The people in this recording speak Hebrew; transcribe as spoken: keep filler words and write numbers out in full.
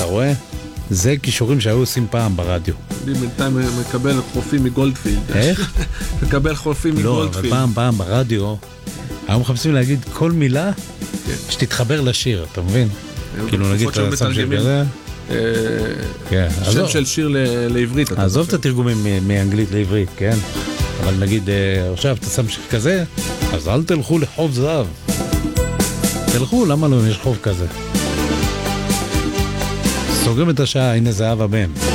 רואה? זה כישורים שהיו עושים פעם ברדיו. אני בינתיים מקבל חופים מגולדפילד. איך? מקבל חופים מגולדפילד. לא, אבל פעם, פעם ברדיו, היו מחפשים להגיד כל מילה שתתחבר לשיר, אתה מבין? כאילו נגיד, אתה שם שיר כזה. שם של שיר לעברית. עזוב את התרגומים מאנגלית לעברית, כן? אבל נגיד, עכשיו אתה שם שיר כזה, אז אל תלכו לחוב זהב. תלכו, למה לא יש חוב כזה? סוגרים את השעה, הנה זהב הבן.